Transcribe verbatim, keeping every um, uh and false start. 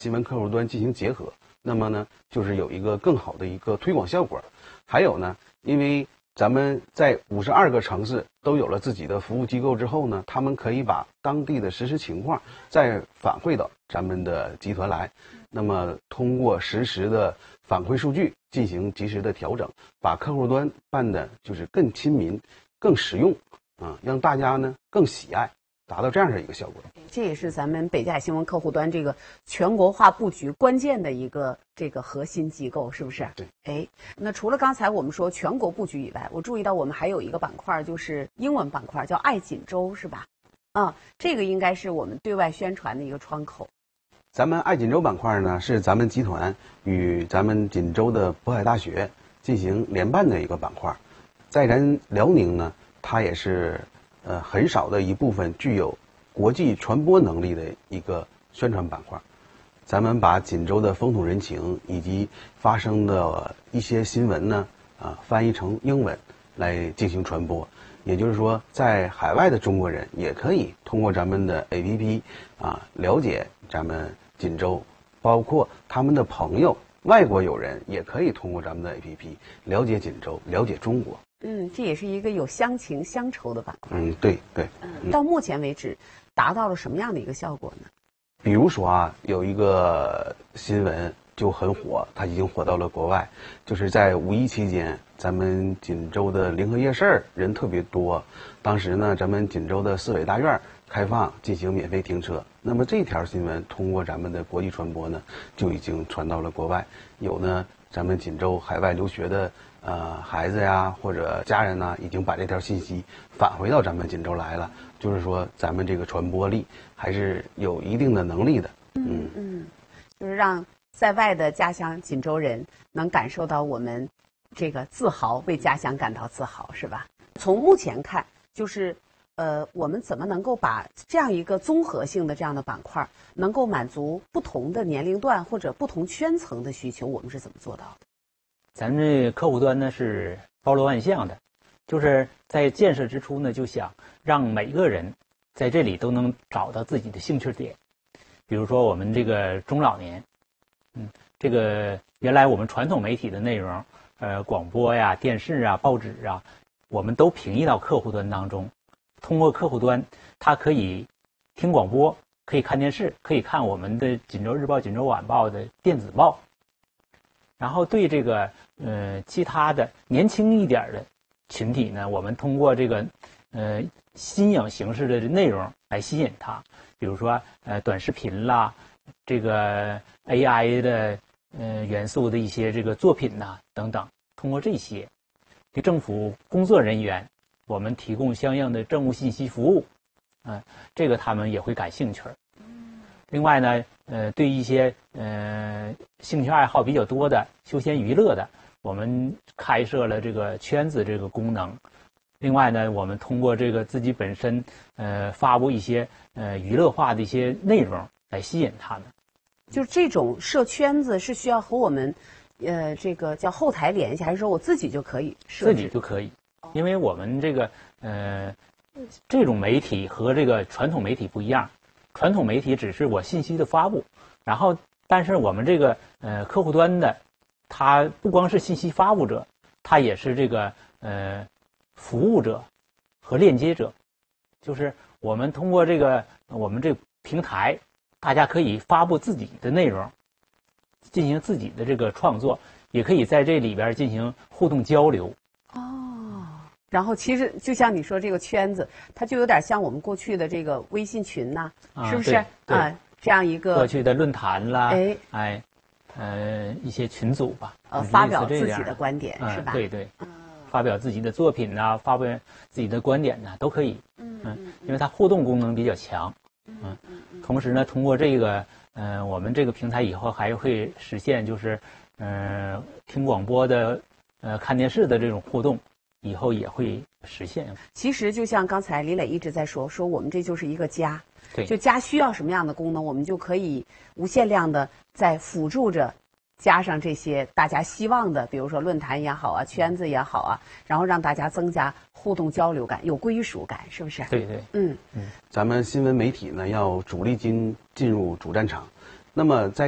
新闻客户端进行结合，那么呢，就是有一个更好的一个推广效果。还有呢，因为咱们在五十二个城市都有了自己的服务机构之后呢，他们可以把当地的实时情况再反馈到咱们的集团来，那么通过实时的反馈数据进行及时的调整，把客户端办的就是更亲民、更实用啊，让大家呢更喜爱，达到这样的一个效果。 这也是咱们北嘉新闻客户端这个全国化布局关键的一个这个核心机构，是不是？ 对。 哎，那除了刚才我们说全国布局以外，我注意到我们还有一个板块，就是英文板块，叫爱锦州，是吧？啊，这个应该是我们对外宣传的一个窗口。 咱们爱锦州板块呢，是咱们集团与咱们锦州的渤海大学进行联办的一个板块。在咱辽宁呢，它也是呃很少的一部分具有国际传播能力的一个宣传板块。咱们把锦州的风土人情以及发生的一些新闻呢，啊翻译成英文来进行传播。也就是说，在海外的中国人也可以通过咱们的 A P P 啊了解咱们锦州，包括他们的朋友、外国友人也可以通过咱们的 A P P 了解锦州、了解中国。 嗯，这也是一个有乡情乡愁的板块。 嗯，对对。 嗯，到目前为止，达到了什么样的一个效果呢？ 比如说啊，有一个新闻就很火，它已经火到了国外，就是在五一期间，咱们锦州的临河夜市人特别多。当时呢，咱们锦州的市委大院开放进行免费停车。那么这条新闻通过咱们的国际传播呢，就已经传到了国外。有呢，咱们锦州海外留学的呃孩子呀，或者家人呢，已经把这条信息返回到咱们锦州来了。就是说，咱们这个传播力还是有一定的能力的。 嗯嗯，就是让在外的家乡锦州人能感受到我们这个自豪，为家乡感到自豪，是吧？从目前看，就是呃，我们怎么能够把这样一个综合性的这样的板块，能够满足不同的年龄段或者不同圈层的需求，我们是怎么做到的？ 咱们这客户端呢是包罗万象的，就是在建设之初呢，就想让每个人在这里都能找到自己的兴趣点。比如说我们这个中老年，嗯，这个原来我们传统媒体的内容，呃，广播呀、电视啊、报纸啊，我们都平移到客户端当中。通过客户端，他可以听广播，可以看电视，可以看我们的锦州日报、锦州晚报的电子报。然后对这个呃其他的年轻一点的群体呢，我们通过这个呃新颖形式的内容来吸引他，比如说呃短视频啦，这个 A I 的呃元素的一些这个作品呐、等等，通过这些给政府工作人员，我们提供相应的政务信息服务，啊、呃，这个他们也会感兴趣。另外呢，呃，对一些呃兴趣爱好比较多的休闲娱乐的，我们开设了这个圈子这个功能。另外呢，我们通过这个自己本身呃发布一些呃娱乐化的一些内容来吸引他们。 就是这种设圈子是需要和我们呃这个叫后台联系，还是说我自己就可以设置？ 自己就可以，因为我们这个呃这种媒体和这个传统媒体不一样。传统媒体只是我信息的发布，然后但是我们这个呃客户端的，它不光是信息发布者，它也是这个呃服务者和链接者，就是我们通过这个我们这个平台，大家可以发布自己的内容，进行自己的这个创作，也可以在这里边进行互动交流。 哦，然后其实就像你说这个圈子，它就有点像我们过去的这个微信群呐、啊，是不是啊？这样一个过去的论坛啦， 哎哎，呃，一些群组吧， 呃，发表自己的观点、 嗯、 是吧？ 对对，嗯，发表自己的作品呐、啊，发表自己的观点呐、啊，都可以。 嗯嗯，因为它互动功能比较强。嗯嗯，同时呢，通过这个，呃，我们这个平台以后还会实现就是，呃，听广播的，呃，看电视的这种互动。以后也会实现。 其实就像刚才李磊一直在说，说我们这就是一个家， 对， 就家需要什么样的功能，我们就可以无限量的在辅助着，加上这些大家希望的，比如说论坛也好啊，圈子也好啊，然后让大家增加互动交流感，有归属感，是不是？ 对对， 嗯嗯，咱们新闻媒体呢要主力军进入主战场，那么在